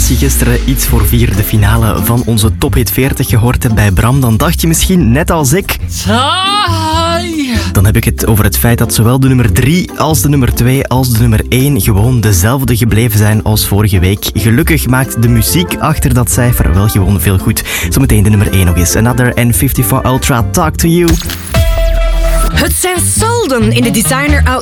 Als je gisteren iets voor 4 de finale van onze Top Hit 40 gehoord hebt bij Bram, dan dacht je misschien, net als ik... Dan heb ik het over het feit dat zowel de nummer 3 als de nummer 2 als de nummer 1 gewoon dezelfde gebleven zijn als vorige week. Gelukkig maakt de muziek achter dat cijfer wel gewoon veel goed. Zometeen de nummer 1 nog eens. Another N54 Ultra, Talk to You. Het zijn solden in de designer